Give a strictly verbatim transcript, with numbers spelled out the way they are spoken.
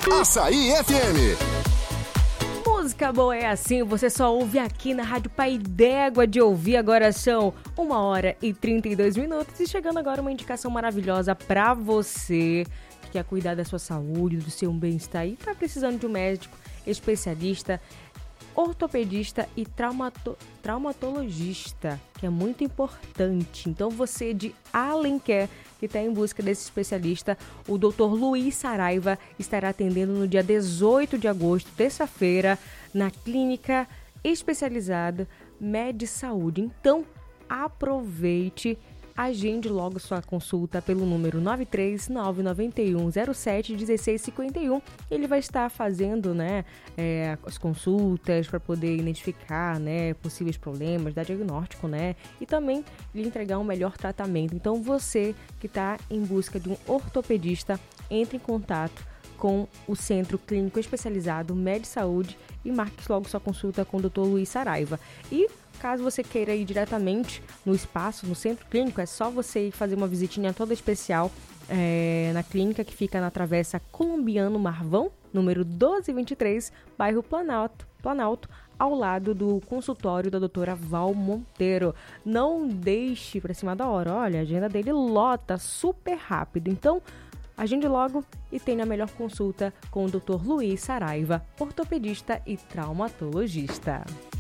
Açaí F M. Música boa é assim, você só ouve aqui na Rádio Pai d'Égua de ouvir. Agora são uma hora e trinta e dois minutos e chegando agora uma indicação maravilhosa pra você que quer cuidar da sua saúde, do seu bem-estar e tá precisando de um médico especialista, ortopedista e traumato- traumatologista, que é muito importante. Então você de Alenquer, que está em busca desse especialista, o doutor Luiz Saraiva estará atendendo no dia dezoito de agosto, terça-feira, na clínica especializada Med Saúde. Então aproveite, agende logo sua consulta pelo número nove três nove nove um zero sete um seis cinco um. Ele vai estar fazendo, né, é, as consultas para poder identificar, né, possíveis problemas, dar diagnóstico, né, e também lhe entregar um melhor tratamento. Então você que está em busca de um ortopedista, entre em contato com o Centro Clínico Especializado Med Saúde e marque logo sua consulta com o doutor Luiz Saraiva. E caso você queira ir diretamente no espaço, no centro clínico, é só você ir fazer uma visitinha toda especial é, na clínica que fica na Travessa Colombiano Marvão, número doze vinte e três, bairro Planalto, Planalto, ao lado do consultório da doutora Val Monteiro. Não deixe para cima da hora, olha, a agenda dele lota super rápido. Então, agende logo e tenha a melhor consulta com o doutor Luiz Saraiva, ortopedista e traumatologista.